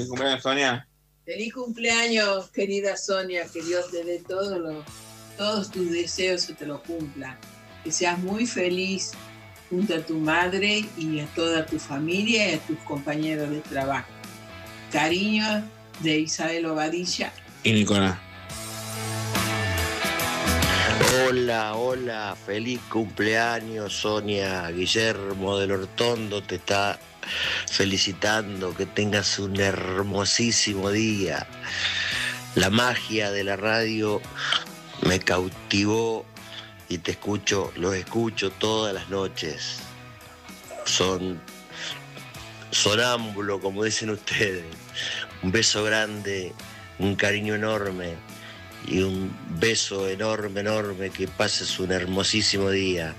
Feliz cumpleaños, Sonia. Feliz cumpleaños, querida Sonia, que Dios te dé todos tus deseos y te los cumpla. Que seas muy feliz junto a tu madre y a toda tu familia y a tus compañeros de trabajo. Cariño de Isabel Obadilla y Nicolás. Hola, feliz cumpleaños, Sonia. Guillermo del Hortondo te está felicitando, que tengas un hermosísimo día. La magia de la radio me cautivó y los escucho todas las noches. Son sonámbulo, como dicen ustedes. Un beso grande, un cariño enorme y un beso enorme, que pases un hermosísimo día.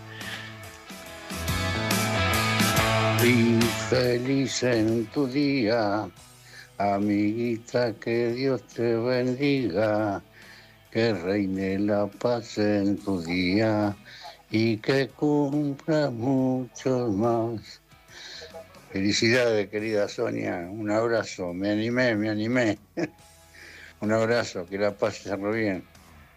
Y feliz en tu día, amiguita, que Dios te bendiga, que reine la paz en tu día y que cumpla muchos más. Felicidades, querida Sonia, un abrazo, me animé. Un abrazo, que la pases re bien.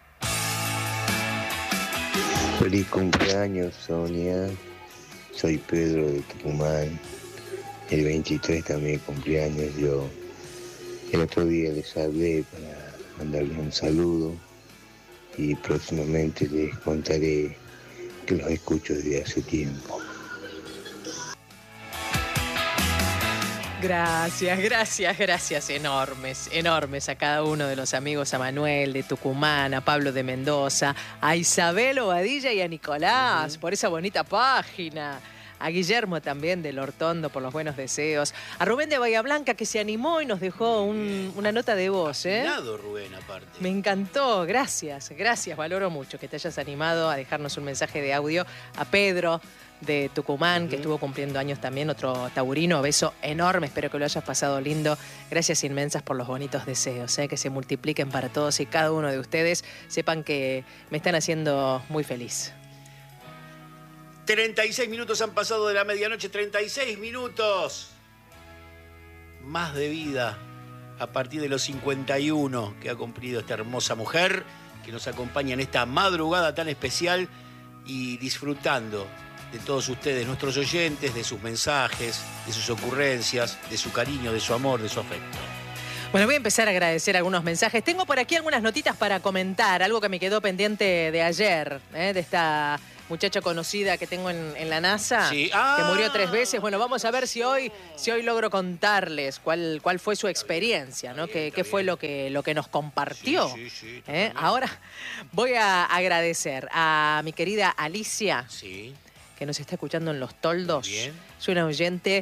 Feliz cumpleaños, Sonia. Soy Pedro de Tucumán. El 23 también cumpleaños. Yo el otro día les hablé para mandarles un saludo y próximamente les contaré que los escucho desde hace tiempo. Gracias enormes a cada uno de los amigos, a Manuel de Tucumán, a Pablo de Mendoza, a Isabel Obadilla y a Nicolás por esa bonita página, a Guillermo también del Hortondo por los buenos deseos, a Rubén de Bahía Blanca que se animó y nos dejó una nota de voz. Rubén, aparte. Me encantó, gracias, valoro mucho que te hayas animado a dejarnos un mensaje de audio, a Pedro de Tucumán, que estuvo cumpliendo años también, otro taurino, beso enorme, espero que lo hayas pasado lindo, gracias inmensas por los bonitos deseos, que se multipliquen para todos y cada uno de ustedes, sepan que me están haciendo muy feliz. 36 minutos han pasado de la medianoche, 36 minutos más de vida a partir de los 51 que ha cumplido esta hermosa mujer que nos acompaña en esta madrugada tan especial y disfrutando de todos ustedes, nuestros oyentes, de sus mensajes, de sus ocurrencias, de su cariño, de su amor, de su afecto. Bueno, voy a empezar a agradecer algunos mensajes. Tengo por aquí algunas notitas para comentar, algo que me quedó pendiente de ayer, de esta muchacha conocida que tengo en la NASA, sí. Que murió 3 veces. Bueno, vamos a ver si hoy logro contarles cuál fue su experiencia, ¿no? ¿Qué fue lo que nos compartió? Sí, Ahora voy a agradecer a mi querida Alicia, que nos está escuchando en Los Toldos. Bien. Es una oyente,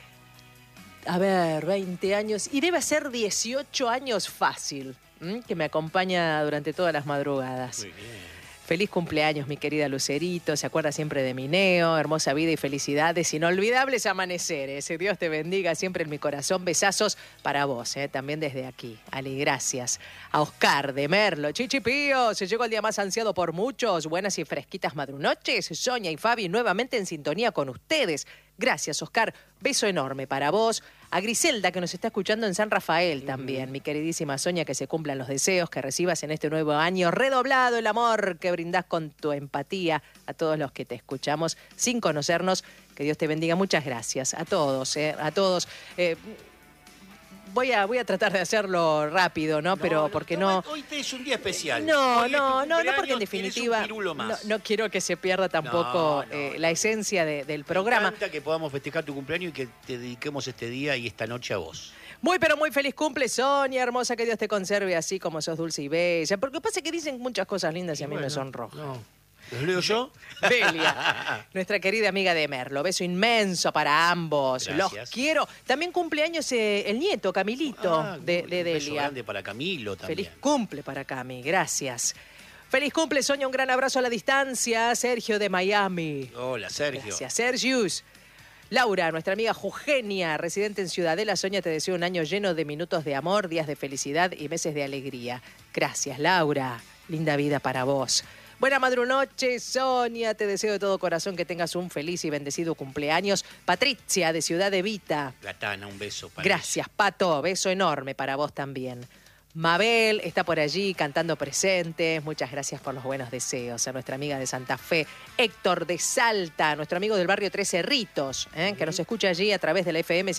20 años, y debe ser 18 años fácil, que me acompaña durante todas las madrugadas. Muy bien. Feliz cumpleaños, mi querida Lucerito. Se acuerda siempre de mi Neo. Hermosa vida y felicidades. Inolvidables amaneceres. Dios te bendiga siempre en mi corazón. Besazos para vos, también desde aquí. Ali, gracias. A Oscar de Merlo. Chichipío, se llegó el día más ansiado por muchos. Buenas y fresquitas madrunoches. Sonia y Fabi nuevamente en sintonía con ustedes. Gracias, Oscar. Beso enorme para vos. A Griselda, que nos está escuchando en San Rafael también. Mi queridísima Sonia, que se cumplan los deseos, que recibas en este nuevo año redoblado el amor que brindás con tu empatía a todos los que te escuchamos sin conocernos. Que Dios te bendiga. Muchas gracias a todos, a todos. Voy a tratar de hacerlo rápido, ¿no? Pero porque no... Hoy es un día especial. No, porque en definitiva no quiero que se pierda tampoco la esencia del programa. Me encanta que podamos festejar tu cumpleaños y que te dediquemos este día y esta noche a vos. Muy, pero muy feliz cumple, Sonia, hermosa, que Dios te conserve así como sos dulce y bella. Porque pasa que dicen muchas cosas lindas y a mí me sonroja. ¿Los leo yo? Delia, nuestra querida amiga de Merlo. Beso inmenso para ambos. Gracias. Los quiero. También cumpleaños el nieto, Camilito, de Delia. Beso grande para Camilo también. Feliz cumple para Cami, gracias. Feliz cumple, Sonia, un gran abrazo a la distancia. Sergio de Miami. Hola, Sergio. Gracias, Sergius. Laura, nuestra amiga Eugenia, residente en Ciudadela. Sonia, te deseo un año lleno de minutos de amor, días de felicidad y meses de alegría. Gracias, Laura. Linda vida para vos. Buena madrunoche, Sonia. Te deseo de todo corazón que tengas un feliz y bendecido cumpleaños. Patricia, de Ciudad Evita. Gatana, un beso para Gracias, Pato. Beso enorme para vos también. Mabel está por allí cantando presentes. Muchas gracias por los buenos deseos. A nuestra amiga de Santa Fe, Héctor de Salta, nuestro amigo del barrio Tres Cerritos, que nos escucha allí a través de la FM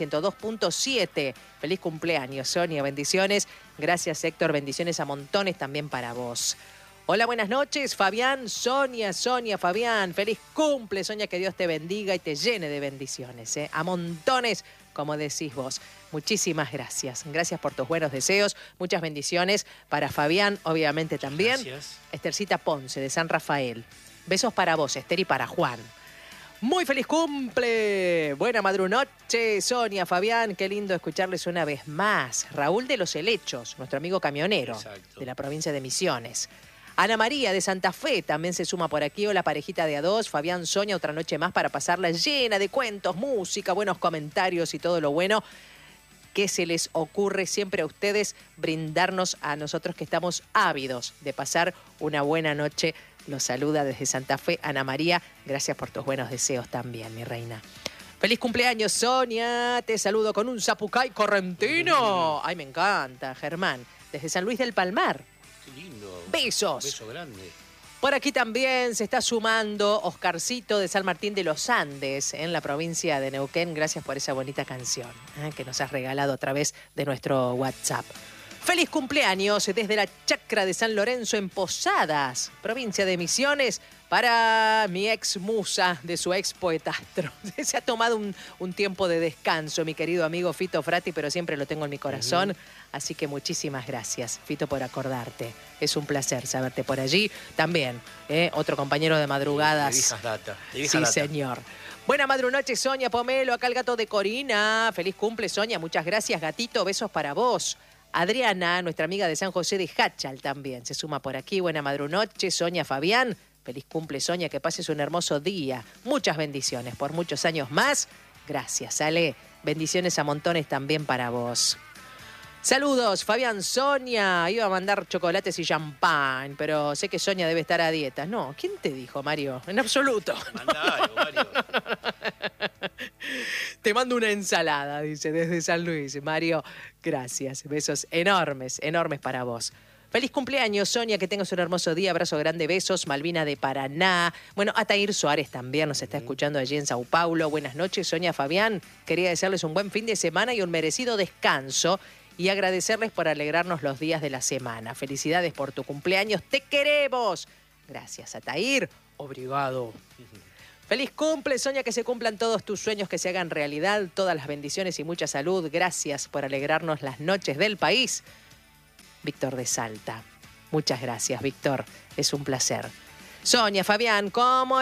102.7. Feliz cumpleaños, Sonia. Bendiciones. Gracias, Héctor. Bendiciones a montones también para vos. Hola, buenas noches, Fabián, Sonia, Fabián. Feliz cumple, Sonia, que Dios te bendiga y te llene de bendiciones. A montones, como decís vos. Muchísimas gracias. Gracias por tus buenos deseos. Muchas bendiciones para Fabián, obviamente también. Gracias. Esthercita Ponce, de San Rafael. Besos para vos, Esther, y para Juan. Muy feliz cumple. Buena madrunoche, Sonia, Fabián. Qué lindo escucharles una vez más. Raúl de Los Helechos, nuestro amigo camionero. Exacto. De la provincia de Misiones. Ana María de Santa Fe también se suma por aquí. Hola, parejita de A2. Fabián, Sonia, otra noche más para pasarla llena de cuentos, música, buenos comentarios y todo lo bueno que se les ocurre siempre a ustedes brindarnos a nosotros que estamos ávidos de pasar una buena noche. Los saluda desde Santa Fe Ana María. Gracias por tus buenos deseos también, mi reina. Feliz cumpleaños, Sonia. Te saludo con un zapucay correntino. Ay, me encanta, Germán. Desde San Luis del Palmar. Qué lindo. Besos. Beso grande. Por aquí también se está sumando Oscarcito de San Martín de los Andes, en la provincia de Neuquén. Gracias por esa bonita canción que nos has regalado a través de nuestro WhatsApp. Feliz cumpleaños desde la Chacra de San Lorenzo en Posadas, provincia de Misiones, para mi ex musa de su ex poetastro. Se ha tomado un tiempo de descanso, mi querido amigo Fito Frati, pero siempre lo tengo en mi corazón. Así que muchísimas gracias, Fito, por acordarte. Es un placer saberte por allí. También, otro compañero de madrugadas. De viejas data. Sí, señor. Buena madrunoche, Sonia Pomelo, acá el gato de Corina. Feliz cumple, Sonia. Muchas gracias, gatito. Besos para vos. Adriana, nuestra amiga de San José de Hachal también, se suma por aquí. Buena madrunoche, Sonia, Fabián. Feliz cumple, Sonia, que pases un hermoso día. Muchas bendiciones por muchos años más. Gracias, Ale. Bendiciones a montones también para vos. Saludos, Fabián, Sonia. Iba a mandar chocolates y champán, pero sé que Sonia debe estar a dieta. No, ¿quién te dijo, Mario? En absoluto. Mandá algo, Mario. Te mando una ensalada, dice, desde San Luis. Mario, gracias. Besos enormes, enormes para vos. Feliz cumpleaños, Sonia, que tengas un hermoso día. Abrazo grande, besos. Malvina de Paraná. Bueno, Atair Suárez también nos está escuchando allí en Sao Paulo. Buenas noches, Sonia, Fabián. Quería desearles un buen fin de semana y un merecido descanso y agradecerles por alegrarnos los días de la semana. Felicidades por tu cumpleaños. ¡Te queremos! Gracias, Atair. Obrigado. Feliz cumple, Sonia, que se cumplan todos tus sueños, que se hagan realidad, todas las bendiciones y mucha salud. Gracias por alegrarnos las noches del país. Víctor de Salta. Muchas gracias, Víctor. Es un placer. Sonia, Fabián, ¿cómo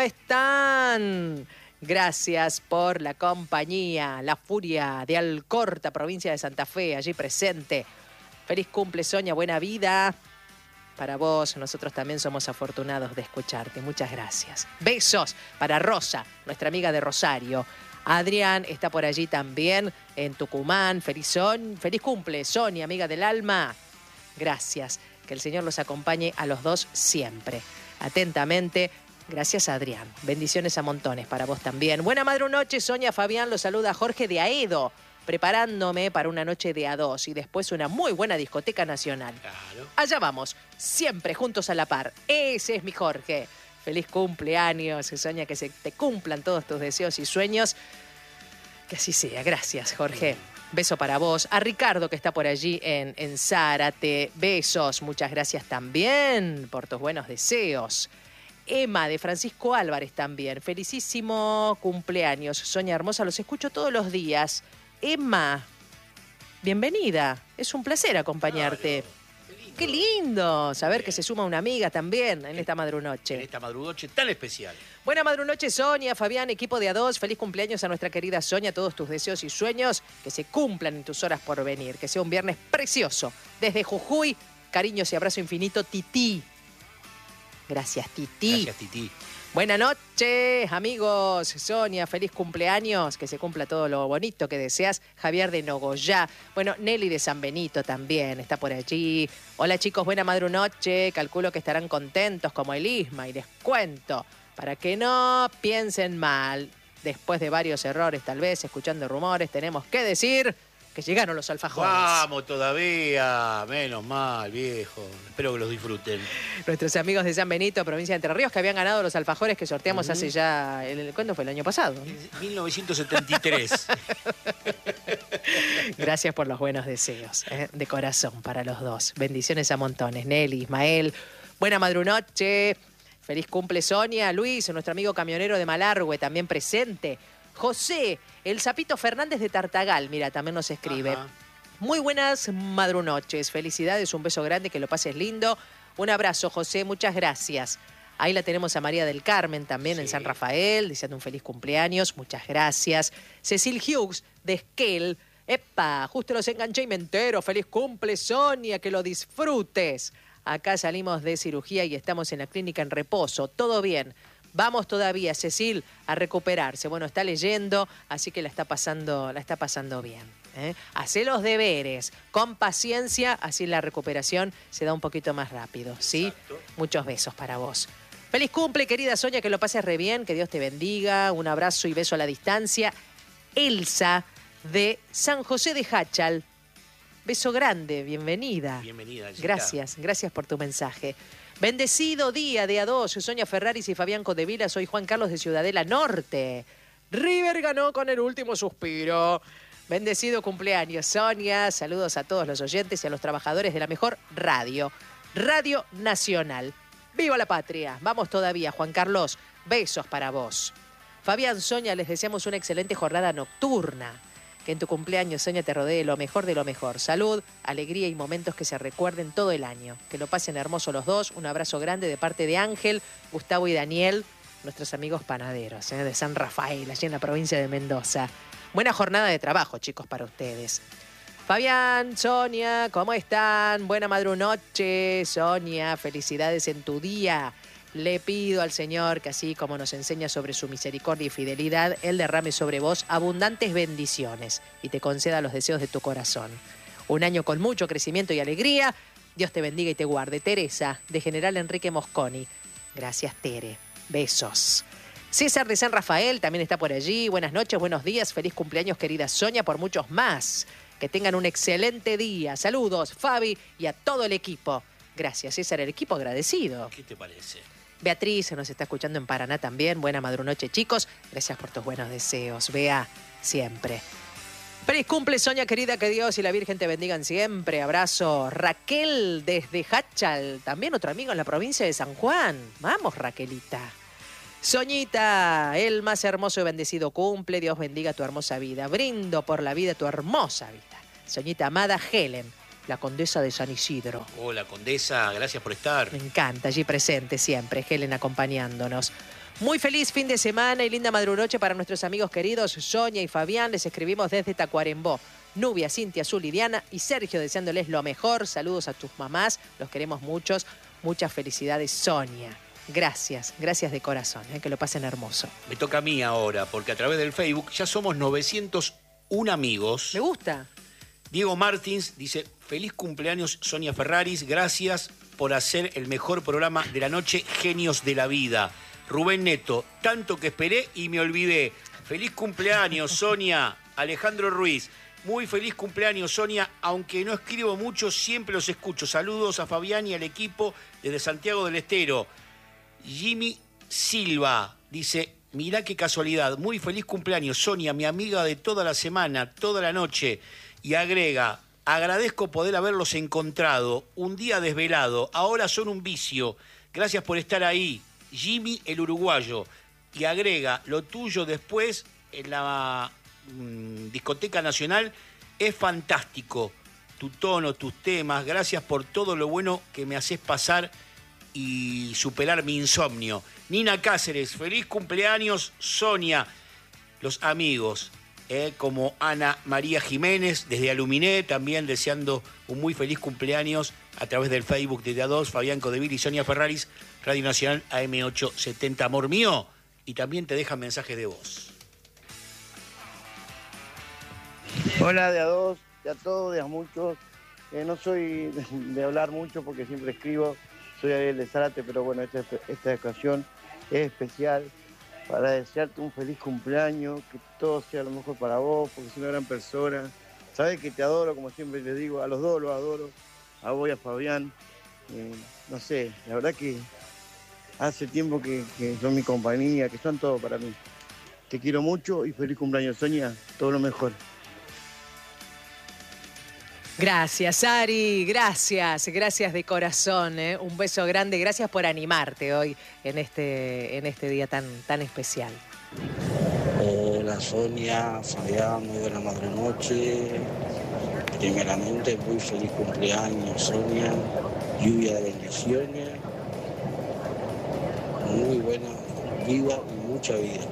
están? Gracias por la compañía. La Furia de Alcorta, provincia de Santa Fe, allí presente. Feliz cumple, Sonia, buena vida. Para vos, nosotros también somos afortunados de escucharte. Muchas gracias. Besos para Rosa, nuestra amiga de Rosario. Adrián está por allí también, en Tucumán. Feliz cumple, Sonia, amiga del alma. Gracias. Que el Señor los acompañe a los dos siempre. Atentamente, gracias, Adrián. Bendiciones a montones para vos también. Buena madrunoche, Sonia, Fabián. Los saluda Jorge de Aedo, preparándome para una noche de A2 y después una muy buena discoteca nacional. Claro. Allá vamos, siempre juntos a la par. Ese es mi Jorge. Feliz cumpleaños, Sonia, que se te cumplan todos tus deseos y sueños. Que así sea. Gracias, Jorge. Beso para vos. A Ricardo, que está por allí en Zárate. Besos. Muchas gracias también por tus buenos deseos. Emma, de Francisco Álvarez también. Felicísimo cumpleaños, Sonia hermosa. Los escucho todos los días. Emma, bienvenida. Es un placer acompañarte. Claro. Qué lindo saber Bien. que se suma una amiga también en esta madrunoche. En esta madrugoche tan especial. Buena madrunoche, Sonia, Fabián, equipo de A2. Feliz cumpleaños a nuestra querida Sonia. Todos tus deseos y sueños que se cumplan en tus horas por venir. Que sea un viernes precioso. Desde Jujuy, cariños y abrazo infinito, Tití. Gracias, Tití. Gracias, Tití. Buenas noches, amigos. Sonia, feliz cumpleaños. Que se cumpla todo lo bonito que deseas. Javier de Nogoyá. Bueno, Nelly de San Benito también está por allí. Hola, chicos, buena madrunoche. Calculo que estarán contentos como el Isma. Y les cuento, para que no piensen mal, después de varios errores, tal vez, escuchando rumores, tenemos que decir que llegaron los alfajores. Vamos todavía, menos mal, viejo. Espero que los disfruten. Nuestros amigos de San Benito, provincia de Entre Ríos, que habían ganado los alfajores que sorteamos hace ya... ¿Cuándo fue? El año pasado. 1973. Gracias por los buenos deseos, de corazón para los dos. Bendiciones a montones. Nelly, Ismael, buena madrunoche. Feliz cumple Sonia, Luis, nuestro amigo camionero de Malargüe, también presente. José, el Sapito Fernández de Tartagal, mira, también nos escribe. Ajá. Muy buenas madrunoches, felicidades, un beso grande, que lo pases lindo. Un abrazo, José, muchas gracias. Ahí la tenemos a María del Carmen también en San Rafael, deseando un feliz cumpleaños, muchas gracias. Cecil Hughes de Esquel, epa, justo los enganché y me entero, feliz cumple Sonia, que lo disfrutes. Acá salimos de cirugía y estamos en la clínica en reposo, todo bien. Vamos todavía, Cecil, a recuperarse. Bueno, está leyendo, así que la está pasando bien. Hacé los deberes, con paciencia, así la recuperación se da un poquito más rápido, ¿sí? Exacto. Muchos besos para vos. Feliz cumple, querida Sonia, que lo pases re bien, que Dios te bendiga. Un abrazo y beso a la distancia. Elsa, de San José de Hachal. Beso grande, bienvenida. Bienvenida, Elsa. Gracias por tu mensaje. Bendecido día de A2, Sonia Ferraris y Fabián Codevila, soy Juan Carlos de Ciudadela Norte. River ganó con el último suspiro. Bendecido cumpleaños, Sonia. Saludos a todos los oyentes y a los trabajadores de la mejor radio, Radio Nacional. ¡Viva la patria! Vamos todavía, Juan Carlos. Besos para vos. Fabián, Sonia, les deseamos una excelente jornada nocturna. Que en tu cumpleaños, Sonia, te rodee lo mejor de lo mejor. Salud, alegría y momentos que se recuerden todo el año. Que lo pasen hermoso los dos. Un abrazo grande de parte de Ángel, Gustavo y Daniel, nuestros amigos panaderos de San Rafael, allí en la provincia de Mendoza. Buena jornada de trabajo, chicos, para ustedes. Fabián, Sonia, ¿cómo están? Buena madrunoche, Sonia. Felicidades en tu día. Le pido al Señor que así como nos enseña sobre su misericordia y fidelidad, Él derrame sobre vos abundantes bendiciones y te conceda los deseos de tu corazón. Un año con mucho crecimiento y alegría. Dios te bendiga y te guarde. Teresa, de General Enrique Mosconi. Gracias, Tere. Besos. César de San Rafael también está por allí. Buenas noches, buenos días. Feliz cumpleaños, querida Sonia, por muchos más. Que tengan un excelente día. Saludos, Fabi, y a todo el equipo. Gracias, César, el equipo agradecido. ¿Qué te parece? Beatriz nos está escuchando en Paraná también. Buena madrunoche, chicos. Gracias por tus buenos deseos. Bea, siempre. Feliz cumple, Sonia querida. Que Dios y la Virgen te bendigan siempre. Abrazo. Raquel desde Hachal. También otro amigo en la provincia de San Juan. Vamos, Raquelita. Soñita, el más hermoso y bendecido cumple. Dios bendiga tu hermosa vida. Brindo por la vida, tu hermosa vida. Soñita amada, Helen, la condesa de San Isidro. Hola, condesa, gracias por estar. Me encanta, allí presente siempre, Helen acompañándonos. Muy feliz fin de semana y linda madrunoche para nuestros amigos queridos Sonia y Fabián. Les escribimos desde Tacuarembó. Nubia, Cintia, Azul y Diana y Sergio deseándoles lo mejor. Saludos a tus mamás, los queremos muchos. Muchas felicidades, Sonia. Gracias de corazón, que lo pasen hermoso. Me toca a mí ahora, porque a través del Facebook ya somos 901 amigos. Me gusta. Diego Martins dice, feliz cumpleaños Sonia Ferraris, gracias por hacer el mejor programa de la noche, Genios de la Vida. Rubén Neto, tanto que esperé y me olvidé. Feliz cumpleaños Sonia. Alejandro Ruiz, muy feliz cumpleaños Sonia, aunque no escribo mucho, siempre los escucho. Saludos a Fabián y al equipo desde Santiago del Estero. Jimmy Silva dice, mirá qué casualidad, muy feliz cumpleaños Sonia, mi amiga de toda la semana, toda la noche. Y agrega, agradezco poder haberlos encontrado, un día desvelado, ahora son un vicio. Gracias por estar ahí, Jimmy el uruguayo. Y agrega, lo tuyo después en la Discoteca Nacional es fantástico. Tu tono, tus temas, gracias por todo lo bueno que me haces pasar y superar mi insomnio. Nina Cáceres, feliz cumpleaños Sonia. Los amigos como Ana María Jiménez, desde Aluminé, también deseando un muy feliz cumpleaños a través del Facebook de A2, Fabián Codevil y Sonia Ferraris, Radio Nacional AM870, amor mío, y también te dejan mensajes de voz. Hola de A2, de a todos, de a muchos. No soy de hablar mucho porque siempre escribo, soy Ariel de Zárate, pero bueno, esta ocasión es especial para desearte un feliz cumpleaños, que todo sea lo mejor para vos, porque sos una gran persona. Sabés que te adoro, como siempre les digo, a los dos los adoro, a vos y a Fabián. No sé, la verdad que hace tiempo que son mi compañía, que son todo para mí. Te quiero mucho y feliz cumpleaños, Sonia, todo lo mejor. Gracias, Ari, gracias de corazón, ¿eh? Un beso grande, gracias por animarte hoy en este día tan especial. Hola Sonia, Fabián, muy buena madre noche. Primeramente, muy feliz cumpleaños, Sonia. Lluvia de bendiciones. Muy buena vida y mucha vida.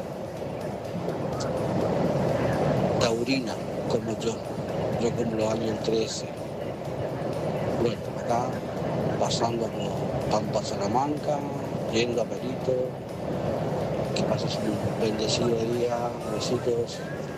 Taurina, como yo. Yo cumplo años 13. Bueno, acá pasando por Pampa Salamanca, yendo a Perito. Que pases un bendecido día. Besitos.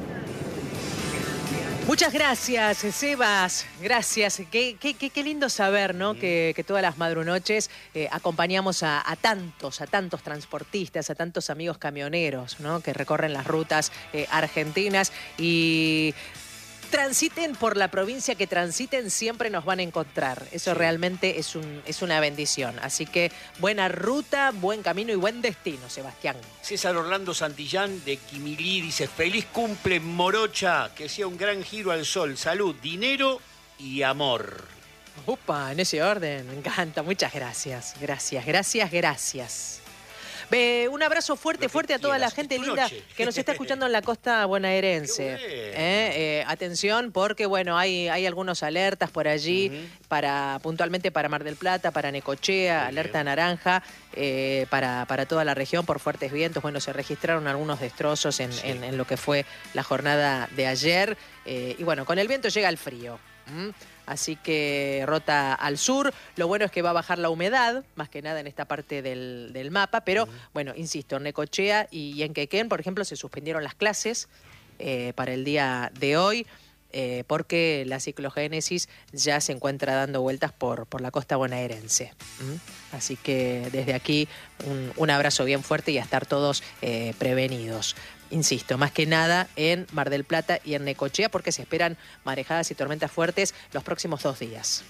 Muchas gracias, Sebas. Gracias. Qué lindo saber, ¿no? Que todas las madrunoches acompañamos a tantos transportistas, a tantos amigos camioneros, ¿no? Que recorren las rutas argentinas y transiten por la provincia que transiten, siempre nos van a encontrar. Eso realmente es una bendición. Así que buena ruta, buen camino y buen destino, Sebastián. César Orlando Santillán de Quimilí dice: feliz cumple, Morocha, que sea un gran giro al sol, salud, dinero y amor. Upa, en ese orden, me encanta. Muchas gracias. Gracias. Un abrazo fuerte a toda la gente linda que nos está escuchando en la costa bonaerense. Atención, porque bueno, hay algunos alertas por allí puntualmente para Mar del Plata, para Necochea, alerta naranja para toda la región por fuertes vientos. Bueno, se registraron algunos destrozos en lo que fue la jornada de ayer. Y bueno, con el viento llega el frío. Así que rota al sur. Lo bueno es que va a bajar la humedad, más que nada en esta parte del mapa. Pero, bueno, insisto, en Necochea y en Quequén, por ejemplo, se suspendieron las clases para el día de hoy, porque la ciclogénesis ya se encuentra dando vueltas por la costa bonaerense. Así que desde aquí un abrazo bien fuerte y a estar todos prevenidos. Insisto, más que nada en Mar del Plata y en Necochea, porque se esperan marejadas y tormentas fuertes los próximos 2 días.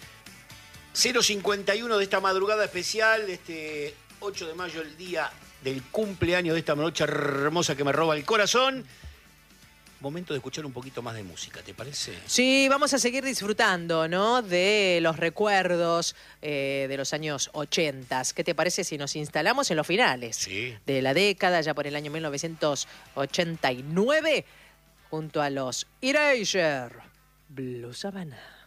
0:51 de esta madrugada especial, este 8 de mayo, el día del cumpleaños de esta noche hermosa que me roba el corazón. Momento de escuchar un poquito más de música, ¿te parece? Sí, vamos a seguir disfrutando, ¿no? De los recuerdos de los años 80. ¿Qué te parece si nos instalamos en los finales de la década, ya por el año 1989, junto a los Erasure, Blue Savannah?